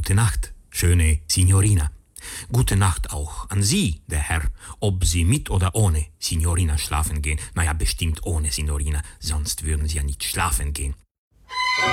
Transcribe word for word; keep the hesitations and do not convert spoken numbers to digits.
Gute Nacht, schöne Signorina. Gute Nacht auch an Sie, der Herr, ob Sie mit oder ohne Signorina schlafen gehen. Naja, bestimmt ohne Signorina, sonst würden Sie ja nicht schlafen gehen.